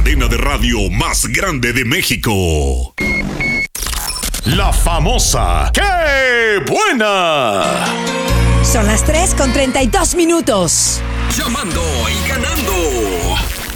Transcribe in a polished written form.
cadena de radio más grande de México. La famosa ¡Qué buena! Son las 3:32. Llamando y ganando.